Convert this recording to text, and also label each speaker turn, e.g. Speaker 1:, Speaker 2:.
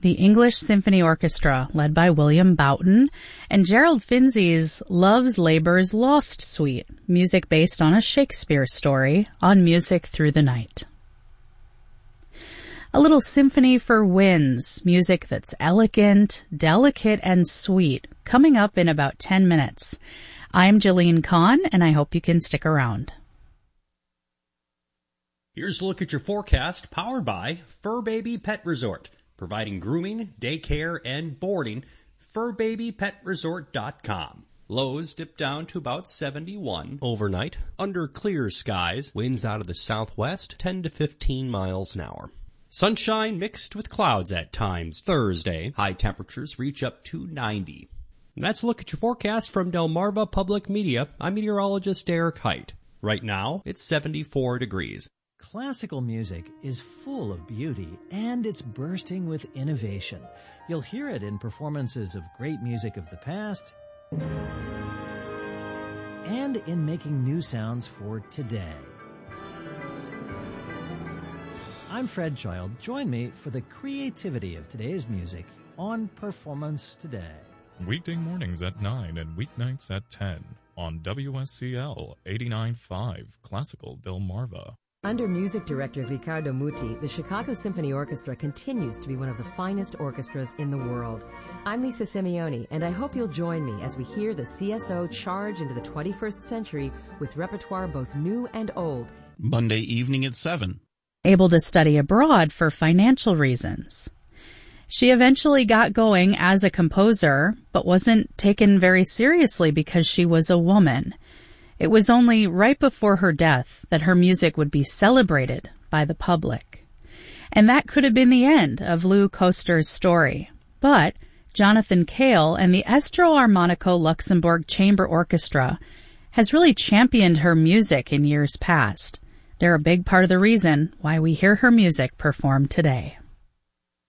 Speaker 1: the English Symphony Orchestra, led by William Boughton, and Gerald Finzi's Love's Labour's Lost Suite, music based on a Shakespeare story, on Music Through the Night. A little symphony for winds, music that's elegant, delicate, and sweet, coming up in about 10 minutes. I'm Jillian Kahn, and I hope you can stick around.
Speaker 2: Here's a look at your forecast, powered by Fur Baby Pet Resort, providing grooming, daycare, and boarding. FurBabyPetResort.com. Lows dip down to about 71 overnight. Under clear skies, winds out of the southwest, 10 to 15 miles an hour. Sunshine mixed with clouds at times Thursday. High temperatures reach up to 90. And that's a look at your forecast from Delmarva Public Media. I'm meteorologist Derek Height. Right now, it's 74 degrees.
Speaker 3: Classical music is full of beauty, and it's bursting with innovation. You'll hear it in performances of great music of the past and in making new sounds for today. I'm Fred Child. Join me for the creativity of today's music on Performance Today.
Speaker 4: Weekday mornings at 9 and weeknights at 10 on WSCL 89.5 Classical Delmarva.
Speaker 5: Under music director Riccardo Muti, the Chicago Symphony Orchestra continues to be one of the finest orchestras in the world. I'm Lisa Simeone, and I hope you'll join me as we hear the CSO charge into the 21st century with repertoire both new and old.
Speaker 6: Monday evening at 7.
Speaker 1: Able to study abroad for financial reasons. She eventually got going as a composer, but wasn't taken very seriously because she was a woman. It was only right before her death that her music would be celebrated by the public. And that could have been the end of Lou Koster's story. But Jonathan Kale and the Estro Armonico Luxembourg Chamber Orchestra has really championed her music in years past. They're a big part of the reason why we hear her music performed today.